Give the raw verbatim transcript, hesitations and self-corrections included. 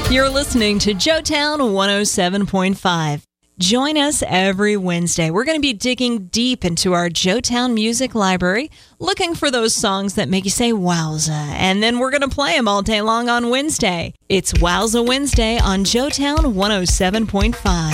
You're listening to Joetown one oh seven point five. Join us every Wednesday. We're going to be digging deep into our Joetown Music Library, looking for those songs that make you say wowza, and then we're going to play them all day long on Wednesday. It's Wowza Wednesday on Joetown one oh seven point five.